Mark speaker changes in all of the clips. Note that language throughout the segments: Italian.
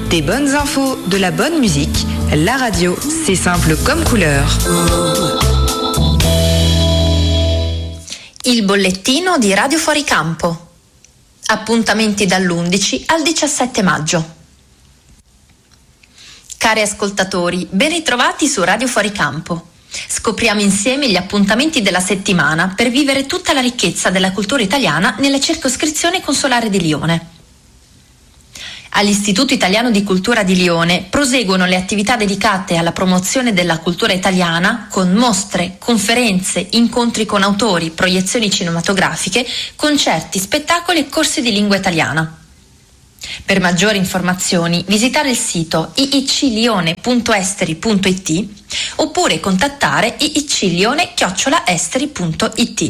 Speaker 1: Des bonnes infos, de la bonne musique. La radio, c'est simple comme couleur.
Speaker 2: Il bollettino di Radio Fuori Campo. Appuntamenti dall'11 al 17 maggio. Cari ascoltatori, ben ritrovati su Radio Fuori Campo. Scopriamo insieme gli appuntamenti della settimana per vivere tutta la ricchezza della cultura italiana nella circoscrizione consolare di Lione. All'Istituto Italiano di Cultura di Lione proseguono le attività dedicate alla promozione della cultura italiana con mostre, conferenze, incontri con autori, proiezioni cinematografiche, concerti, spettacoli e corsi di lingua italiana. Per maggiori informazioni visitare il sito iiclione.esteri.it oppure contattare iiclione@esteri.it.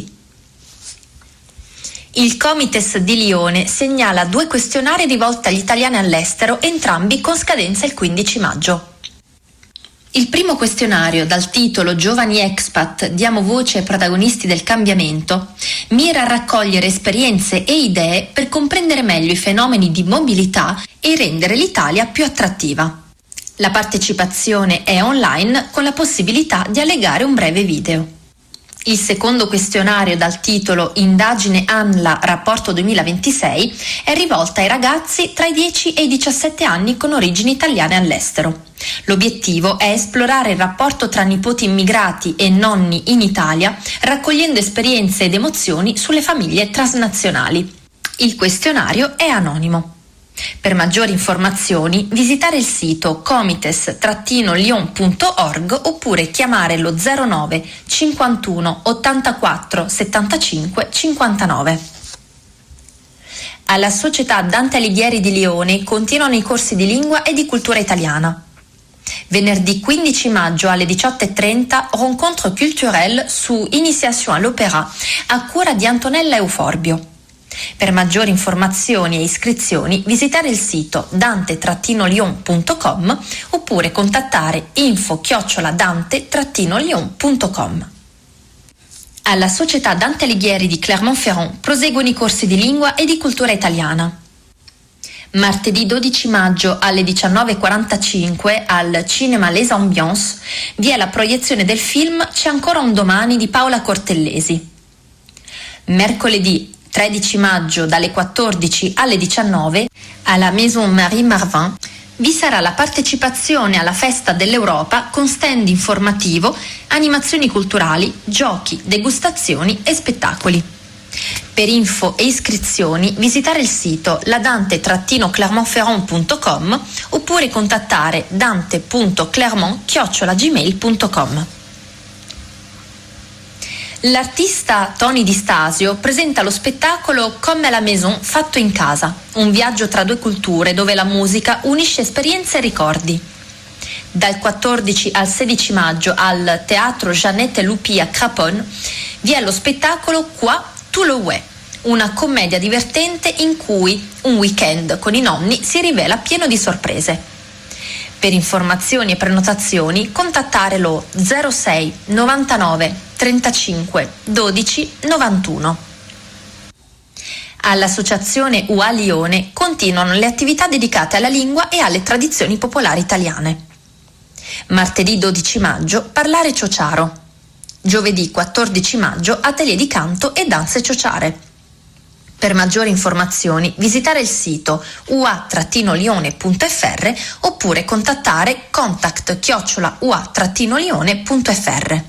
Speaker 2: Il Comites di Lione segnala 2 questionari rivolti agli italiani all'estero, entrambi con scadenza il 15 maggio. Il primo questionario, dal titolo Giovani expat, diamo voce ai protagonisti del cambiamento, mira a raccogliere esperienze e idee per comprendere meglio i fenomeni di mobilità e rendere l'Italia più attrattiva. La partecipazione è online con la possibilità di allegare un breve video. Il secondo questionario, dal titolo Indagine ANLA Rapporto 2026, è rivolta ai ragazzi tra i 10 e i 17 anni con origini italiane all'estero. L'obiettivo è esplorare il rapporto tra nipoti immigrati e nonni in Italia, raccogliendo esperienze ed emozioni sulle famiglie transnazionali. Il questionario è anonimo. Per maggiori informazioni visitare il sito comites-lyon.org oppure chiamare lo 09 51 84 75 59. Alla Società Dante Alighieri di Lione continuano i corsi di lingua e di cultura italiana. Venerdì 15 maggio alle 18:30 rencontre culturelle su Initiation all'Opéra a cura di Antonella Euforbio. Per maggiori informazioni e iscrizioni visitare il sito dante-lion.com oppure contattare info@dante-lion.com. Alla Società Dante Alighieri di Clermont-Ferrand proseguono i corsi di lingua e di cultura italiana. Martedì 12 maggio alle 19:45 al Cinema Les Ambiances vi è la proiezione del film C'è ancora un domani di Paola Cortellesi. Mercoledì 13 maggio dalle 14 alle 19 alla Maison Marie Marvin vi sarà la partecipazione alla Festa dell'Europa con stand informativo, animazioni culturali, giochi, degustazioni e spettacoli. Per info e iscrizioni visitare il sito ladante-clermontferrand.com oppure contattare dante.clermont@gmail.com. L'artista Tony Di Stasio presenta lo spettacolo Comme à la maison fatto in casa, un viaggio tra 2 culture dove la musica unisce esperienze e ricordi. Dal 14 al 16 maggio al Teatro Jeannette Lupi a Craponne vi è lo spettacolo Qua tu lo uè, una commedia divertente in cui un weekend con i nonni si rivela pieno di sorprese. Per informazioni e prenotazioni contattare lo 06 99 35 12 91. All'Associazione UA Lione continuano le attività dedicate alla lingua e alle tradizioni popolari italiane. Martedì 12 maggio parlare ciociaro. Giovedì 14 maggio atelier di canto e danze ciociare. Per maggiori informazioni visitare il sito ua-lione.fr oppure contattare contact@ua-lione.fr.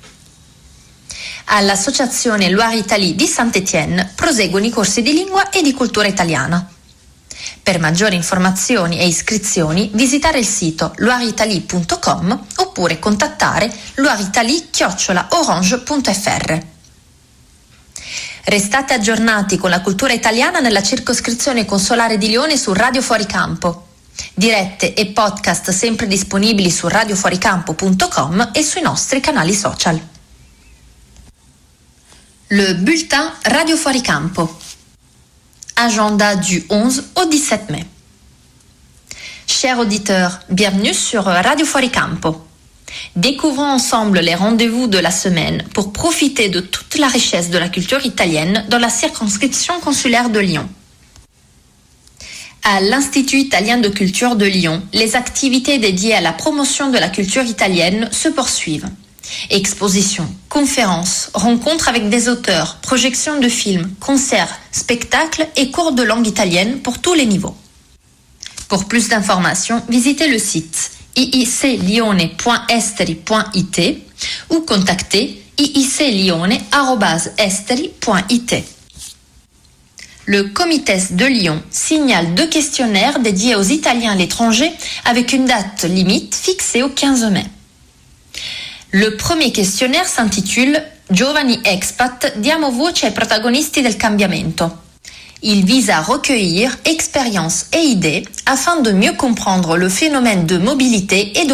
Speaker 2: All'Associazione Loire Italie di Saint-Étienne proseguono i corsi di lingua e di cultura italiana. Per maggiori informazioni e iscrizioni visitare il sito loireitalie.com oppure contattare loireitalie@orange.fr. Restate aggiornati con la cultura italiana nella circoscrizione consolare di Lione su Radio Fuori Campo. Dirette e podcast sempre disponibili su radiofuoricampo.com e sui nostri canali social. Le bulletin Radio Fuori Campo. Agenda du 11 au 17 mai. Chers auditeurs, bienvenue sur Radio Fuori Campo. Découvrons ensemble les rendez-vous de la semaine pour profiter de toute la richesse de la culture italienne dans la circonscription consulaire de Lyon. À l'Institut italien de culture de Lyon, les activités dédiées à la promotion de la culture italienne se poursuivent. Expositions, conférences, rencontres avec des auteurs, projections de films, concerts, spectacles et cours de langue italienne pour tous les niveaux. Pour plus d'informations, visitez le site iiclione.esteri.it ou contactez iiclione@esteri.it. Le Comites de Lyon signale 2 questionnaires dédiés aux Italiens à l'étranger avec une date limite fixée au 15 mai. Le premier questionnaire s'intitule Giovani expat, diamo voce ai protagonisti del cambiamento. Il vise à recueillir expériences et idées afin de mieux comprendre le phénomène de mobilité et de